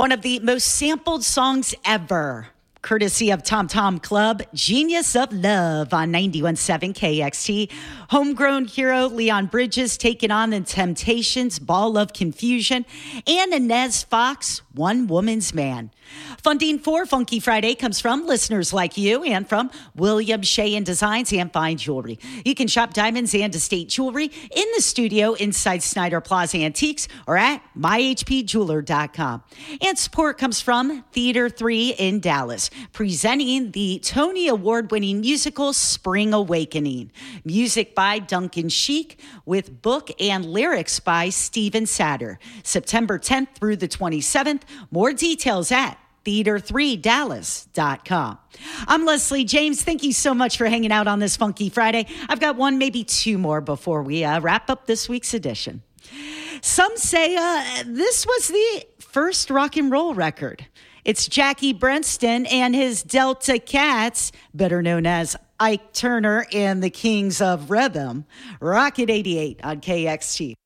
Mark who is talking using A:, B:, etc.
A: One of the most sampled songs ever, courtesy of Tom Tom Club, Genius of Love on 91.7 KXT. Homegrown hero Leon Bridges taking on the Temptations, Ball of Confusion, and Inez Fox, One Woman's Man. Funding for Funky Friday comes from listeners like you and from William Shea and Designs and Fine Jewelry. You can shop diamonds and estate jewelry in the studio inside Snyder Plaza Antiques or at myhpjeweler.com. And support comes from Theater 3 in Dallas, presenting the Tony Award-winning musical Spring Awakening. Music by Duncan Sheik with book and lyrics by Steven Satter. September 10th through the 27th. More details at theater3dallas.com. I'm Leslie James. Thank you so much for hanging out on this Funky Friday. I've got one, maybe two more before we wrap up this week's edition. Some say this was the first rock and roll record. It's Jackie Brenston and his Delta Cats, better known as Ike Turner and the Kings of Rhythm. Rocket 88 on KXT.